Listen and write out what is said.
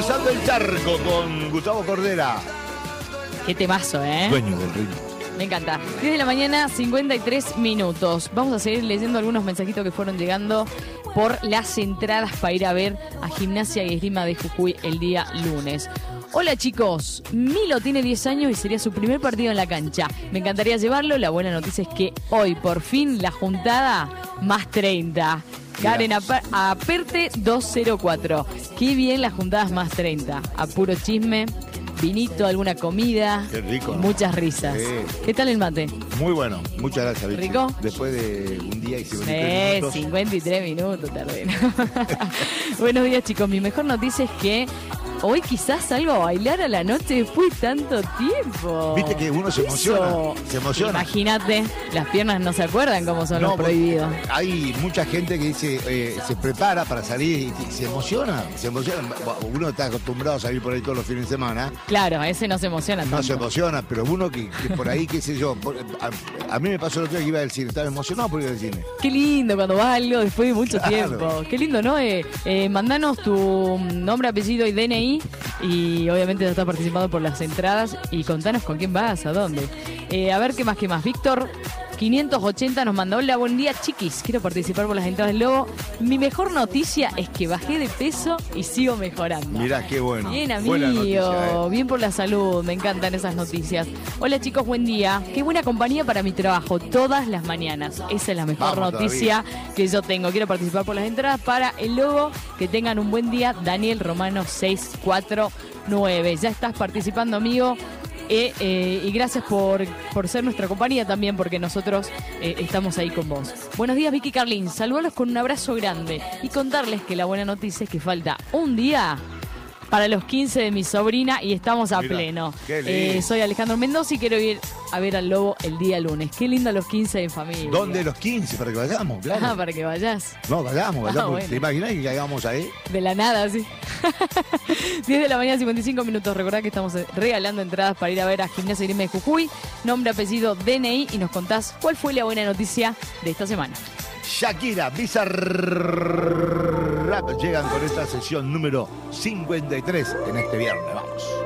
Cruzando el charco con Gustavo Cordera. Qué temazo, ¿eh? Dueño del ritmo. Me encanta. 10 de la mañana, 53 minutos. Vamos a seguir leyendo algunos mensajitos que fueron llegando por las entradas para ir a ver a Gimnasia y Esgrima de Jujuy el día lunes. Hola chicos, Milo tiene 10 años y sería su primer partido en la cancha. Me encantaría llevarlo. La buena noticia es que hoy por fin la juntada más 30. Karen Aperte 204. Qué bien las juntadas más 30. A puro chisme, vinito, alguna comida. Qué rico, ¿no? Muchas risas. Sí. ¿Qué tal el mate? Muy bueno, muchas gracias, Vicky. ¿Rico? Después de un día y 53 minutos. 53 minutos tardé. Buenos días chicos, mi mejor noticia es que hoy quizás salgo a bailar a la noche después de tanto tiempo. Viste que uno se emociona. Se emociona. Imagínate, las piernas no se acuerdan cómo son los prohibidos. Hay mucha gente que dice, se prepara para salir y se emociona. Uno está acostumbrado a salir por ahí todos los fines de semana. Claro, ese no se emociona tanto. No se emociona, pero uno que por ahí, qué sé yo. A mí me pasó el otro día que iba al cine, estaba emocionado por ir al cine. Qué lindo cuando vas a algo después de mucho tiempo. Qué lindo, ¿no? Mandanos tu nombre, apellido y DNI. Y obviamente ya estás participando por las entradas. Y contanos con quién vas, a dónde. A ver, ¿qué más? Víctor 580 nos mandó: hola, buen día chiquis, quiero participar por las entradas del Lobo. Mi mejor noticia es que bajé de peso y sigo mejorando. Mirá, qué bueno. Bien, amigo, noticia, bien por la salud, me encantan esas noticias. Hola chicos, buen día. Qué buena compañía para mi trabajo todas las mañanas. Esa es la mejor noticia que yo tengo. Quiero participar por las entradas para el Lobo. Que tengan un buen día. Daniel Romano 649. Ya estás participando, amigo. Y gracias por ser nuestra compañía también, porque nosotros estamos ahí con vos. Buenos días, Vicky Carlín. Saludarlos con un abrazo grande y contarles que la buena noticia es que falta un día para los 15 de mi sobrina y estamos a pleno. Soy Alejandro Mendoza y quiero ir a ver al Lobo el día lunes. Qué lindo los 15 en familia. ¿Dónde los 15? Para que vayamos, claro. Ah, para que vayas. No, vayamos. Bueno. ¿Te imaginas que caigamos ahí? De la nada, sí. 10 de la mañana, 55 minutos. Recordad que estamos regalando entradas para ir a ver a Gimnasia y Esgrima de Jujuy. Nombre, apellido, DNI y nos contás cuál fue la buena noticia de esta semana. Shakira, Bizarrap llegan con esta sesión número 53 en este viernes. Vamos.